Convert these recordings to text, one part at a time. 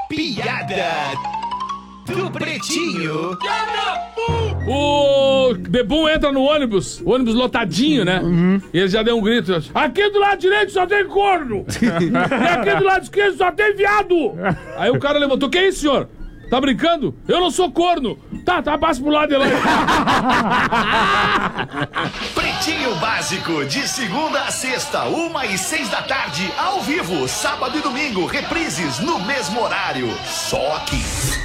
piada do Pretinho. O Bebum entra no ônibus, o ônibus lotadinho, né? E ele já deu um grito: aqui do lado direito só tem corno! E aqui do lado esquerdo só tem viado! Aí o cara levantou: que é isso, senhor? Tá brincando? Eu não sou corno! Tá, passa pro lado de lá. Pretinho Básico, de segunda a sexta, 1h06 da tarde, ao vivo, sábado e domingo, reprises no mesmo horário. Só aqui.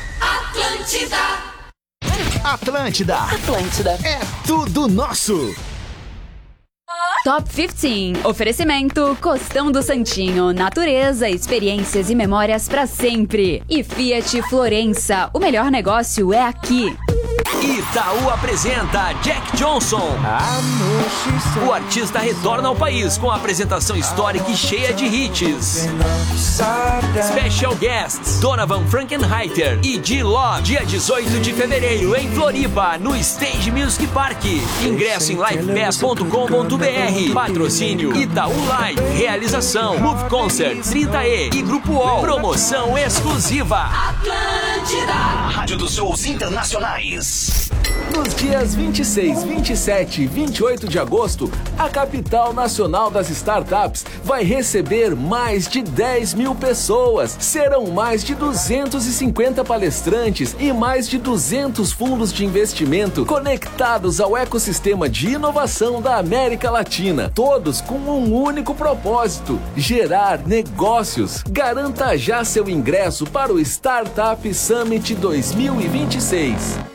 Atlântida. É tudo nosso. Top 15. Oferecimento Costão do Santinho. Natureza, experiências e memórias pra sempre. E Fiat Florença. O melhor negócio é aqui. Itaú apresenta Jack Johnson. O artista retorna ao país com a apresentação histórica e cheia de hits. Special guests Donovan Frankenheiter e D-Log. Dia 18 de fevereiro em Floripa, no Stage Music Park. Ingresso em livepass.com.br. Patrocínio Itaú Live. Realização Move Concerts, 30E e Grupo O. Promoção exclusiva Atlântida, a rádio dos shows internacionais. Nos dias 26, 27 e 28 de agosto, a capital nacional das startups vai receber mais de 10 mil pessoas. Serão mais de 250 palestrantes e mais de 200 fundos de investimento conectados ao ecossistema de inovação da América Latina. Todos com um único propósito: gerar negócios. Garanta já seu ingresso para o Startup Summit 2026.